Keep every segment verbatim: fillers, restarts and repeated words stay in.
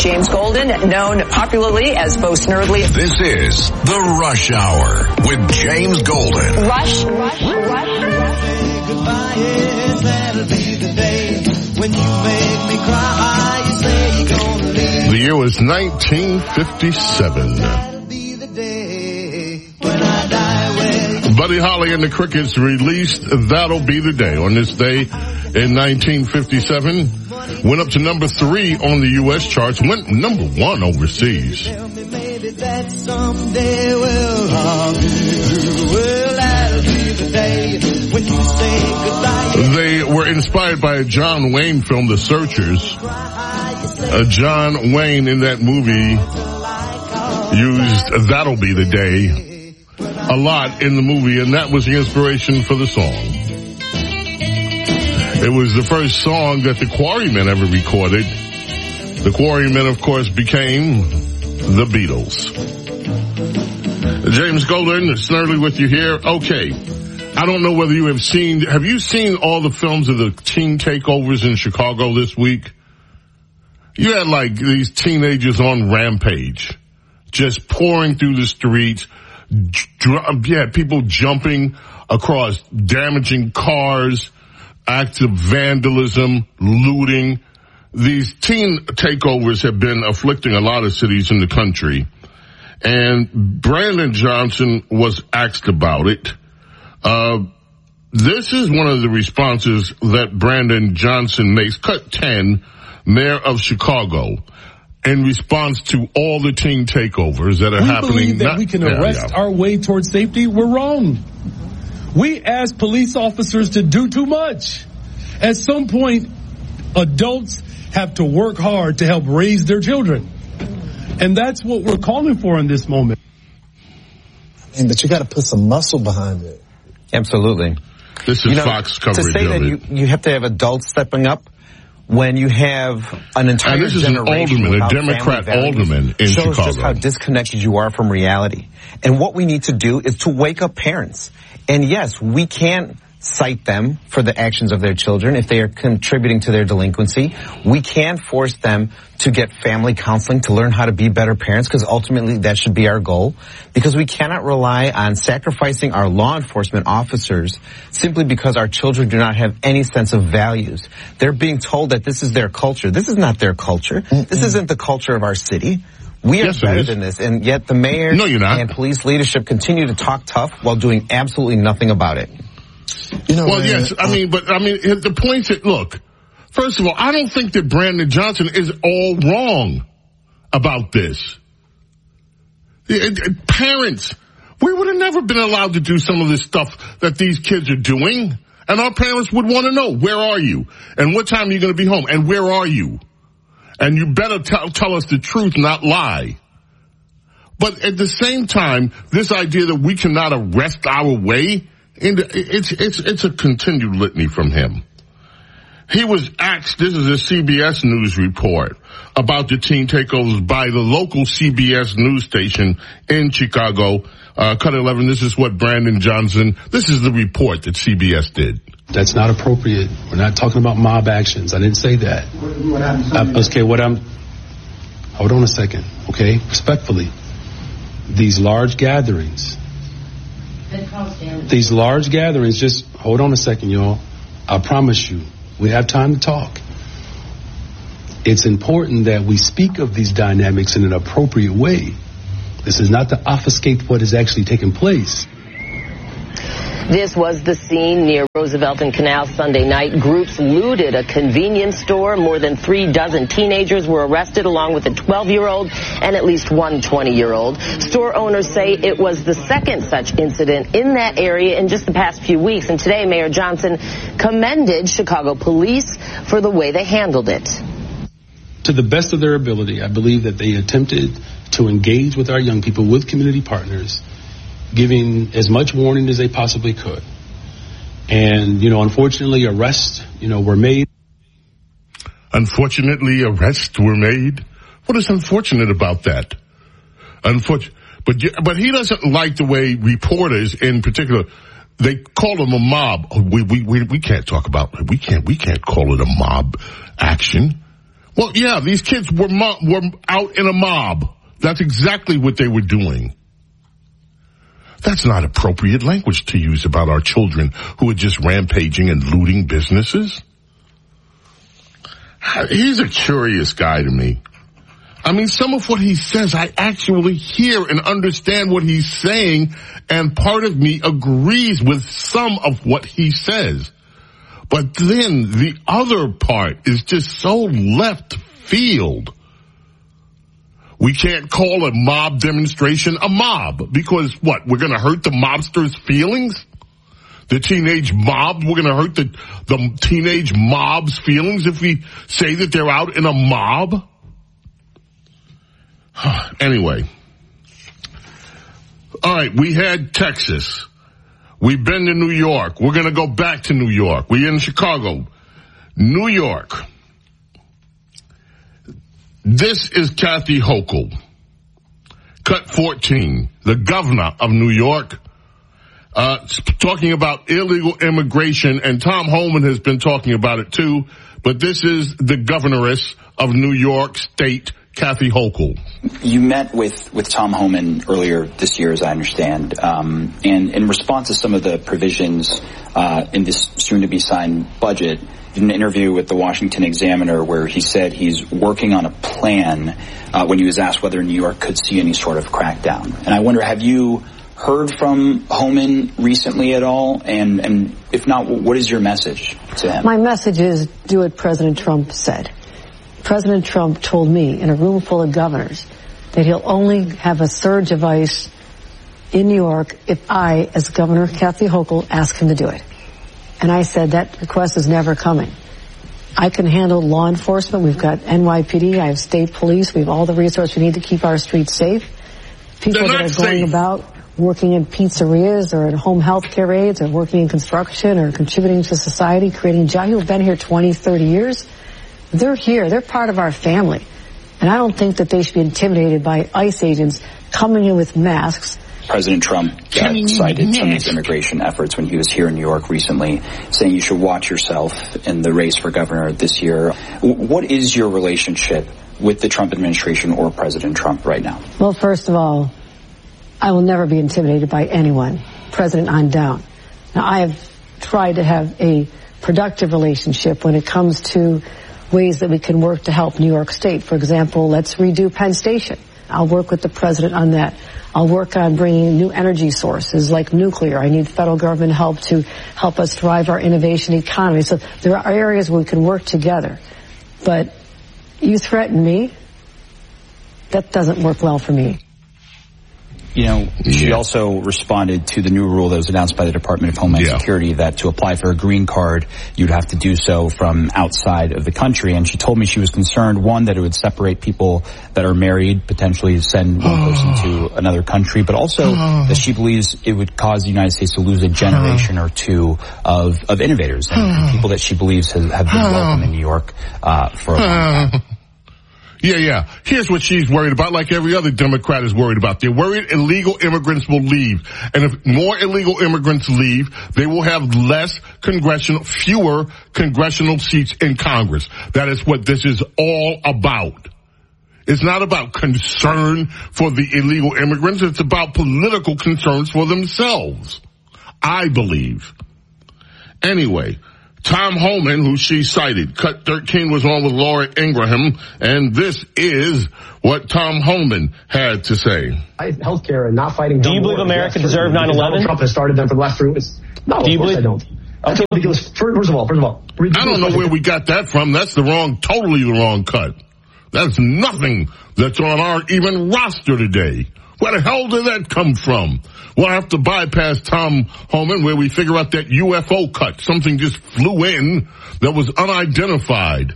James Golden, known popularly as Bo Snerdley. This is The Rush Hour with James Golden. Rush, rush, rush, rush. Goodbye, yes, that'll be the day when you make me cry. You say you're gonna leave. The year was nineteen fifty-seven. That'll be the day when I die. Well, Buddy Holly and the Crickets released That'll Be the Day. On this day in nineteen fifty-seven, went up to number three on the U S charts, went number one overseas. tell me maybe that someday we'll all be through. Well, that'll be the day when you say goodbye. They were inspired by a John Wayne film, The Searchers. Uh, John Wayne in that movie used That'll Be the Day a lot in the movie, and that was the inspiration for the song. It was the first song that the Quarrymen ever recorded. The Quarrymen, of course, became the Beatles. James Golden, Snerdley with you here. Okay. I don't know whether you have seen, have you seen all the films of the teen takeovers in Chicago this week? You had like these teenagers on rampage, just pouring through the streets. Dr- yeah, people jumping across, damaging cars, acts of vandalism, looting. These teen takeovers have been afflicting a lot of cities in the country. And Brandon Johnson was asked about it. Uh, this is one of the responses that Brandon Johnson makes. Cut ten, mayor of Chicago, in response to all the teen takeovers that are we happening. We believe that not, we can yeah, arrest yeah. our way towards safety. We're wrong. We ask police officers to do too much. At some point, adults have to work hard to help raise their children. And that's what we're calling for in this moment. And, but you got to put some muscle behind it. Absolutely. This is you know, Fox coverage to say of that it. You, you have to have adults stepping up when you have an entire and this is an alderman, a Democrat alderman in shows Chicago. Just how disconnected you are from reality. And what we need to do is to wake up parents. And yes, we can't cite them for the actions of their children if they are contributing to their delinquency. We can force them to get family counseling to learn how to be better parents, because ultimately that should be our goal. Because we cannot rely on sacrificing our law enforcement officers simply because our children do not have any sense of values. They're being told that this is their culture. This is not their culture. Mm-mm. This isn't the culture of our city. We are yes, better than this, and yet the mayor no, you're not. and police leadership continue to talk tough while doing absolutely nothing about it. You know, well, man, yes, I mean, but I mean, the point is, look, first of all, I don't think that Brandon Johnson is all wrong about this. Parents, we would have never been allowed to do some of this stuff that these kids are doing, and our parents would want to know, where are you? And what time are you going to be home? And where are you? And you better tell, tell us the truth, not lie. But at the same time, this idea that we cannot arrest our way, into, it's, it's, it's a continued litany from him. He was asked, this is a C B S News report about the teen takeovers by the local C B S news station in Chicago. Uh, cut eleven, this is what Brandon Johnson, this is the report that C B S did. That's not appropriate. We're not talking about mob actions. I didn't say that. What uh, okay, what I'm, hold on a second, okay? Respectfully, these large gatherings, these large gatherings, just hold on a second, y'all. I promise you, we have time to talk. It's important that we speak of these dynamics in an appropriate way. This is not to obfuscate what is actually taking place. This was the scene near Roosevelt and Canal Sunday night. Groups looted a convenience store. More than three dozen teenagers were arrested, along with a twelve-year-old and at least one twenty-year-old. Store owners say it was the second such incident in that area in just the past few weeks. And today, Mayor Johnson commended Chicago police for the way they handled it. To the best of their ability, I believe that they attempted to engage with our young people, with community partners, giving as much warning as they possibly could. And, you know, unfortunately, arrests, you know, were made. Unfortunately, arrests were made? What is unfortunate about that? Unfortunate. But, but he doesn't like the way reporters in particular, they call them a mob. We, we, we, we can't talk about, we can't, we can't call it a mob action. Well, yeah, these kids were mo- were out in a mob. That's exactly what they were doing. That's not appropriate language to use about our children who are just rampaging and looting businesses. He's a curious guy to me. I mean, some of what he says, I actually hear and understand what he's saying, and part of me agrees with some of what he says. But then the other part is just so left field. We can't call a mob demonstration a mob because what? We're going to hurt the mobsters' feelings? The teenage mob, we're going to hurt the, the teenage mob's feelings if we say that they're out in a mob? Anyway. All right, we had Texas. We've been to New York. We're going to go back to New York. We're in Chicago. New York. This is Kathy Hochul. Cut fourteen. The governor of New York. Uh, talking about illegal immigration, and Tom Homan has been talking about it too, but this is the governoress of New York State, Kathy Hochul. You met with, with Tom Homan earlier this year, as I understand, um, and in response to some of the provisions uh, in this soon-to-be-signed budget, in an interview with the Washington Examiner where he said he's working on a plan uh, when he was asked whether New York could see any sort of crackdown. And I wonder, have you heard from Homan recently at all? And, and if not, what is your message to him? My message is do what President Trump said. President Trump told me in a room full of governors that he'll only have a surge of ICE in New York if I, as Governor Kathy Hochul, ask him to do it. And I said that request is never coming. I can handle law enforcement. We've got N Y P D. I have state police. We have all the resources we need to keep our streets safe. People that are going safe. about working in pizzerias or in home health care aides or working in construction or contributing to society, creating jobs, who have been here twenty, thirty years. They're here. They're part of our family. And I don't think that they should be intimidated by ICE agents coming in with masks. President Trump uh, cited some of these immigration efforts when he was here in New York recently, saying you should watch yourself in the race for governor this year. What is your relationship with the Trump administration or President Trump right now? Well, first of all, I will never be intimidated by anyone, president on down. Now, I have tried to have a productive relationship when it comes to ways that we can work to help New York State. For example, let's redo Penn Station. I'll work with the president on that. I'll work on bringing new energy sources like nuclear. I need federal government help to help us drive our innovation economy. So there are areas where we can work together. But you threaten me, that doesn't work well for me. You know, she also responded to the new rule that was announced by the Department of Homeland yeah. Security that to apply for a green card, you'd have to do so from outside of the country. And she told me she was concerned, one, that it would separate people that are married, potentially send one person to another country, but also that she believes it would cause the United States to lose a generation or two of, of innovators and, and people that she believes has, have been welcome in New York uh, for a long time. Yeah, yeah. Here's what she's worried about, like every other Democrat is worried about. They're worried illegal immigrants will leave. And if more illegal immigrants leave, they will have less congressional, fewer congressional seats in Congress. That is what this is all about. It's not about concern for the illegal immigrants. It's about political concerns for themselves, I believe. Anyway, Tom Homan, who she cited, Cut thirteen was on with Laura Ingraham, and this is what Tom Homan had to say. Healthcare and not fighting. Do you believe America yes, deserved nine eleven? Trump has started them for the last three weeks. No, Do you of course believe- I don't. That's ridiculous. First of all, first of all, I don't know where we got that from. That's the wrong, totally the wrong cut. That's nothing that's on our even roster today. Where the hell did that come from? We'll have to bypass Tom Homan where we figure out that U F O cut. Something just flew in that was unidentified.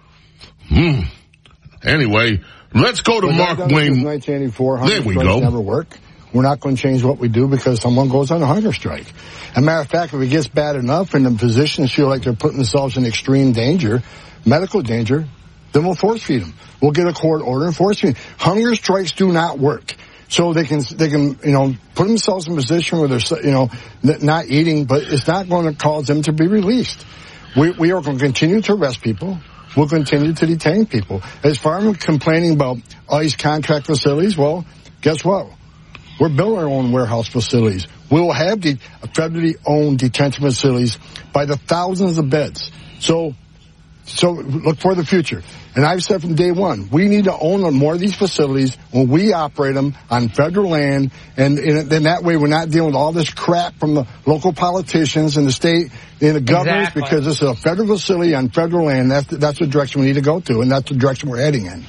Hmm. Anyway, let's go to We're Mark Wayne. nineteen eighty-four, there we strikes go. Never work. We're not going to change what we do because someone goes on a hunger strike. As a matter of fact, if it gets bad enough and the physicians feel like they're putting themselves in extreme danger, medical danger, then we'll force feed them. We'll get a court order and force feed them. Hunger strikes do not work. So they can, they can, you know, put themselves in a position where they're, you know, not eating, but it's not going to cause them to be released. We, we are going to continue to arrest people. we'll continue to detain people. As far as complaining about ICE contract facilities, well, guess what? We're building our own warehouse facilities. We will have the federally owned detention facilities by the thousands of beds. So, so look for the future. And I've said from day one, we need to own more of these facilities when we operate them on federal land. And then that way we're not dealing with all this crap from the local politicians and the state and the governors, exactly. because this is a federal facility on federal land. That's, that's the direction we need to go to, and that's the direction we're heading in.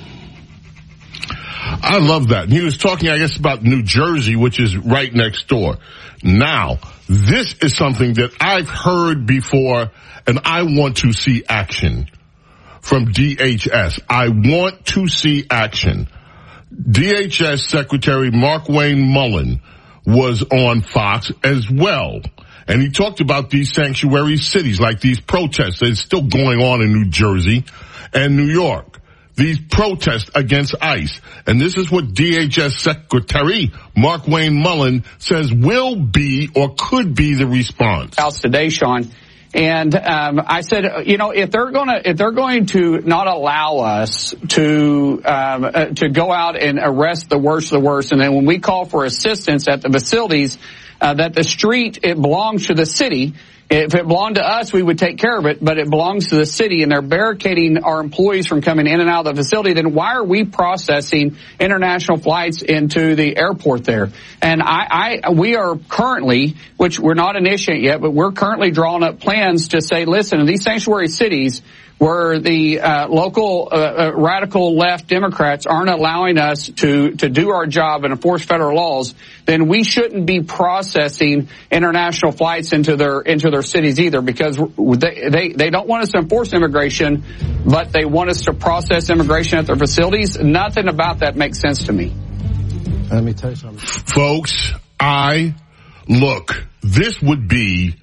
I love that. And he was talking, I guess, about New Jersey, which is right next door. Now, this is something that I've heard before, and I want to see action from D H S. I want to see action. D H S Secretary Markwayne Mullin was on Fox as well. And he talked about these sanctuary cities, like these protests that's still going on in New Jersey and New York. These protests against ICE. And this is what D H S Secretary Markwayne Mullin says will be or could be the response. House today, Sean. And um, I said, you know, if they're going to if they're going to not allow us to um, uh, to go out and arrest the worst of the worst, and then when we call for assistance at the facilities, uh, that the street, it belongs to the city. If it belonged to us, we would take care of it, but it belongs to the city, and they're barricading our employees from coming in and out of the facility, then why are we processing international flights into the airport there? And I, I we are currently, which we're not initiating yet, but we're currently drawing up plans to say, listen, in these sanctuary cities where the uh, local uh, uh, radical left Democrats aren't allowing us to, to do our job and enforce federal laws, then we shouldn't be processing international flights into their into their cities either, because they, they, they don't want us to enforce immigration, but they want us to process immigration at their facilities. Nothing about that makes sense to me. Let me tell you something. Folks, I, look, this would be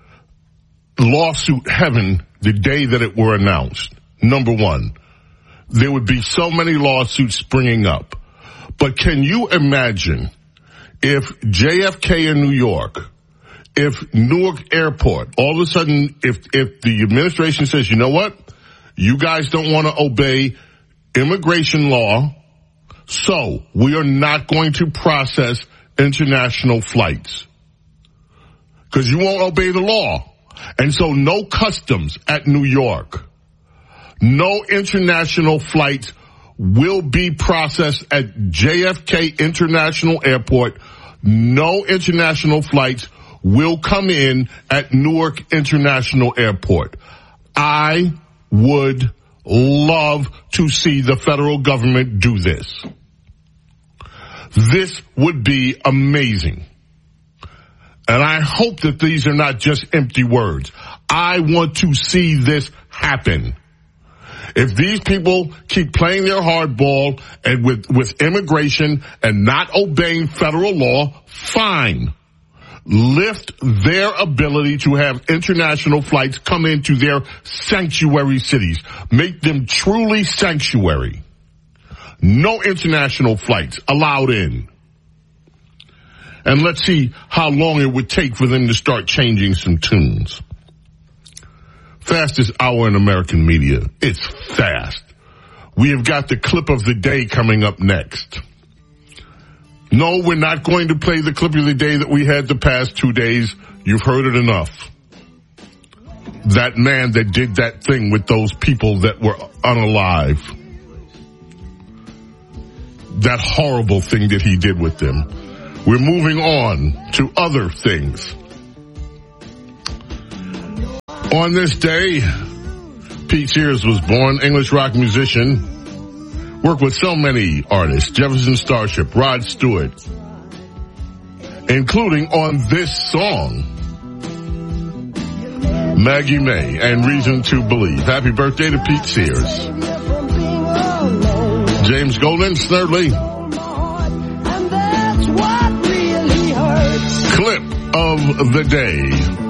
lawsuit heaven the day that it were announced. Number one, there would be so many lawsuits springing up. But can you imagine if J F K in New York, if Newark Airport, all of a sudden, if, if the administration says, you know what, you guys don't want to obey immigration law, so we are not going to process international flights because you won't obey the law. And so no customs at New York. No international flights will be processed at J F K International Airport. No international flights will come in at Newark International Airport. I would love to see the federal government do this. This would be amazing. And I hope that these are not just empty words. I want to see this happen. If these people keep playing their hardball and with, with immigration and not obeying federal law, fine. Lift their ability to have international flights come into their sanctuary cities. Make them truly sanctuary. No international flights allowed in. And let's see how long it would take for them to start changing some tunes. Fastest hour in American media. It's fast. We have got the clip of the day coming up next. No, we're not going to play the clip of the day that we had the past two days. You've heard it enough. That man that did that thing with those people that were unalive. That horrible thing that he did with them. We're moving on to other things. On this day, Pete Sears was born, English rock musician, worked with so many artists, Jefferson Starship, Rod Stewart, including on this song, Maggie May and Reason to Believe. Happy birthday to Pete Sears. James Golden, Snurdly. Clip of the day.